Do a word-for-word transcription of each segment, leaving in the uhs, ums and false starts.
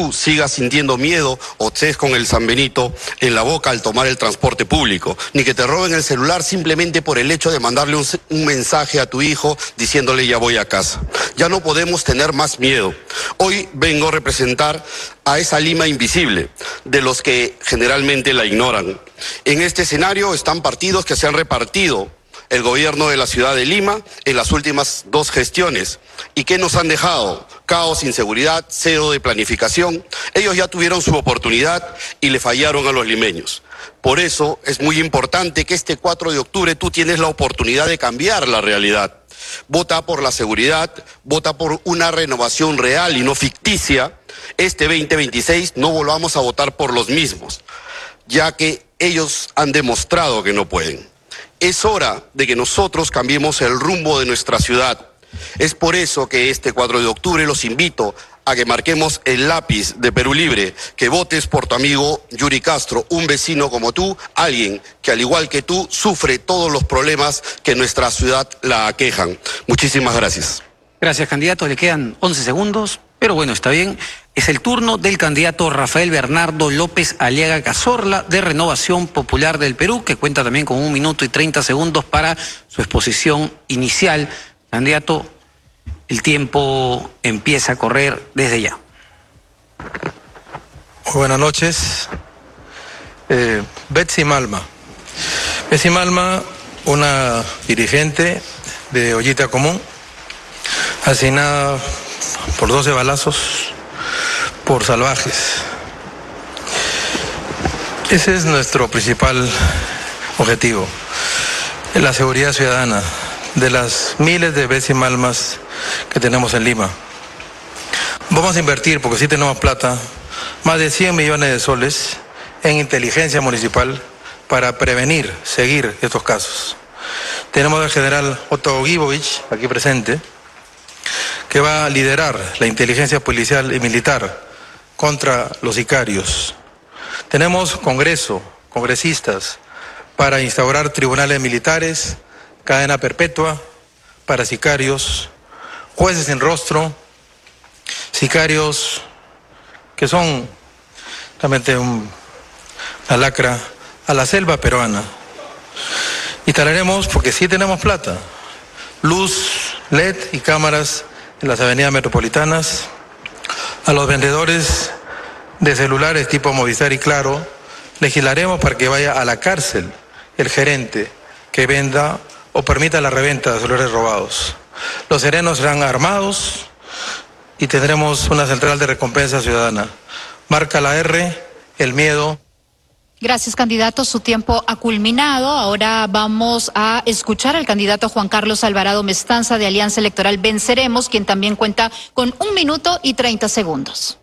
tú sigas sintiendo miedo o estés con el San Benito en la boca al tomar el transporte público, ni que te roben el celular simplemente por el hecho de mandarle un, un mensaje a tu hijo diciéndole ya voy a casa. Ya no podemos tener más miedo. Hoy vengo a representar a esa Lima invisible, de los que generalmente la ignoran. En este escenario están partidos que se han repartido el gobierno de la ciudad de Lima en las últimas dos gestiones. ¿Y qué nos han dejado? Caos, inseguridad, cero de planificación. Ellos ya tuvieron su oportunidad y le fallaron a los limeños. Por eso es muy importante que este cuatro de octubre tú tienes la oportunidad de cambiar la realidad. Vota por la seguridad, vota por una renovación real y no ficticia. Este veinte veintiséis no volvamos a votar por los mismos, ya que ellos han demostrado que no pueden. Es hora de que nosotros cambiemos el rumbo de nuestra ciudad. Es por eso que este cuatro de octubre los invito a que marquemos el lápiz de Perú Libre, que votes por tu amigo Yuri Castro, un vecino como tú, alguien que al igual que tú sufre todos los problemas que nuestra ciudad la aquejan. Muchísimas gracias. Gracias, candidato. Le quedan once segundos, pero bueno, está bien. Es el turno del candidato Rafael Bernardo López Aliaga Cazorla, de Renovación Popular del Perú, que cuenta también con un minuto y treinta segundos para su exposición inicial. Candidato, el tiempo empieza a correr desde ya. Muy buenas noches. Eh, Betsy Malma. Betsy Malma, una dirigente de Ollita Común, asesinada por doce balazos por salvajes. Ese es nuestro principal objetivo, la seguridad ciudadana de las miles de Betsy Malmas que tenemos en Lima. Vamos a invertir, porque sí tenemos plata, más de cien millones de soles en inteligencia municipal para prevenir, seguir estos casos. Tenemos al general Otto Gibovich, aquí presente, que va a liderar la inteligencia policial y militar contra los sicarios. Tenemos Congreso, congresistas, para instaurar tribunales militares, cadena perpetua para sicarios, jueces sin rostro, sicarios que son realmente un, una lacra a la selva peruana. Instalaremos, porque sí tenemos plata, luz L E D y cámaras en las avenidas metropolitanas. A los vendedores de celulares tipo Movistar y Claro, legislaremos para que vaya a la cárcel el gerente que venda o permita la reventa de celulares robados. Los serenos serán armados y tendremos una central de recompensa ciudadana. Marca la R, el miedo. Gracias, candidato. Su tiempo ha culminado. Ahora vamos a escuchar al candidato Juan Carlos Alvarado Mestanza, de Alianza Electoral Venceremos, quien también cuenta con un minuto y treinta segundos.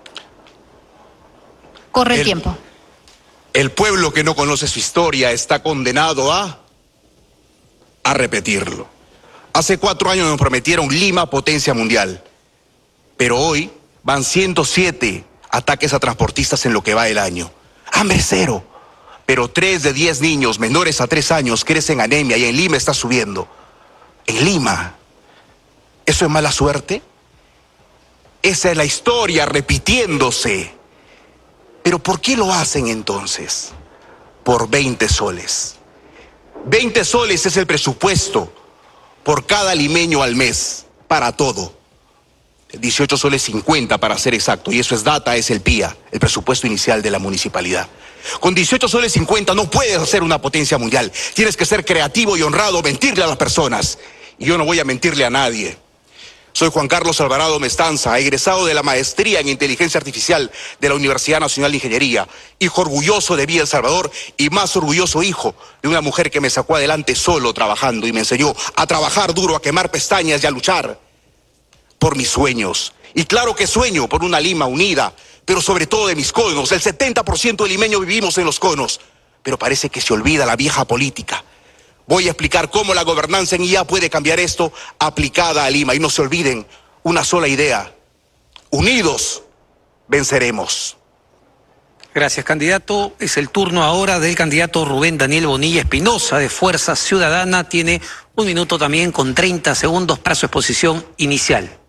Corre el, el tiempo. El pueblo que no conoce su historia está condenado a, a repetirlo. Hace cuatro años nos prometieron Lima potencia mundial, pero hoy van ciento siete ataques a transportistas en lo que va el año. Hambre cero, pero tres de diez niños menores a tres años crecen anemia y en Lima está subiendo. En Lima, ¿eso es mala suerte? Esa es la historia repitiéndose. ¿Pero por qué lo hacen entonces? Por veinte soles. veinte soles es el presupuesto por cada limeño al mes, para todo. dieciocho soles cincuenta para ser exacto, y eso es data, es el P I A, el presupuesto inicial de la municipalidad. Con dieciocho soles cincuenta no puedes hacer una potencia mundial. Tienes que ser creativo y honrado, mentirle a las personas. Y yo no voy a mentirle a nadie. Soy Juan Carlos Alvarado Mestanza, egresado de la maestría en Inteligencia Artificial de la Universidad Nacional de Ingeniería, hijo orgulloso de Villa El Salvador y más orgulloso hijo de una mujer que me sacó adelante solo trabajando y me enseñó a trabajar duro, a quemar pestañas y a luchar por mis sueños. Y claro que sueño por una Lima unida, pero sobre todo de mis conos. El setenta por ciento de limeños vivimos en los conos, pero parece que se olvida la vieja política. Voy a explicar cómo la gobernanza en I A puede cambiar esto aplicada a Lima. Y no se olviden una sola idea: unidos venceremos. Gracias, candidato. Es el turno ahora del candidato Rubén Daniel Bonilla Espinosa, de Fuerza Ciudadana. Tiene un minuto también con treinta segundos para su exposición inicial.